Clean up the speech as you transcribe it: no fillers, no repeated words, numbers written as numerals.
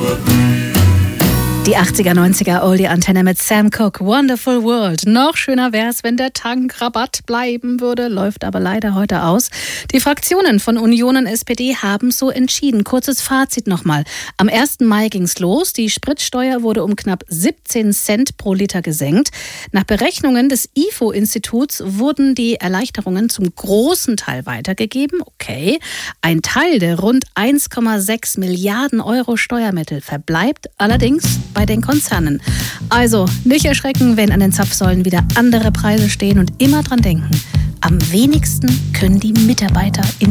Die 80er, 90er Oldie-Antenne mit Sam Cooke, Wonderful World. Noch schöner wär's, wenn der Tankrabatt bleiben würde, läuft aber leider heute aus. Die Fraktionen von Union und SPD haben so entschieden. Kurzes Fazit nochmal. Am 1. Mai ging's los. Die Spritsteuer wurde um knapp 17 Cent pro Liter gesenkt. Nach Berechnungen des IFO-Instituts wurden die Erleichterungen zum großen Teil weitergegeben. Okay. Ein Teil der rund 1,6 Milliarden Euro Steuermittel verbleibt allerdings bei den Konzernen. Also nicht erschrecken, wenn an den Zapfsäulen wieder andere Preise stehen und immer dran denken. Am wenigsten können die Mitarbeiter in